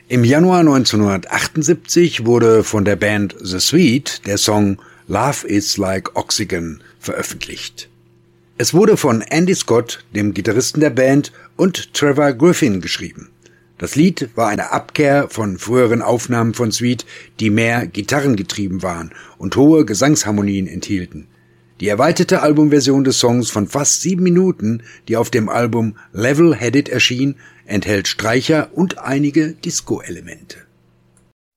Im Januar 1978 wurde von der Band The Sweet der Song Love is Like Oxygen veröffentlicht. Es wurde von Andy Scott, dem Gitarristen der Band, und Trevor Griffin geschrieben. Das Lied war eine Abkehr von früheren Aufnahmen von Sweet, die mehr gitarrengetrieben waren und hohe Gesangsharmonien enthielten. Die erweiterte Albumversion des Songs von fast 7 Minuten, die auf dem Album Level Headed erschien, enthält Streicher und einige Disco-Elemente.